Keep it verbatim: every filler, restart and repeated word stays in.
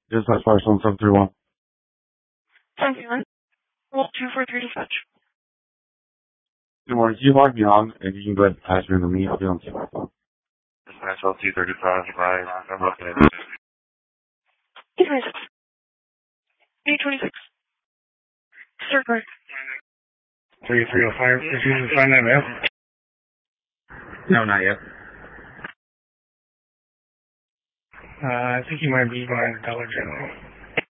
Dispatch fire seven seven three one. Thank you, man. Well, two four three dispatch. Good morning. Can you log me on and you can go ahead and pass me to me? I'll be on my phone. Dispatch L T thirty-five, right? I'm looking at it. eight twenty-six. eight twenty-six. Start guard. three three oh five, if you can find that mail. No, not yet. Uh, I think you might be going to Dollar General.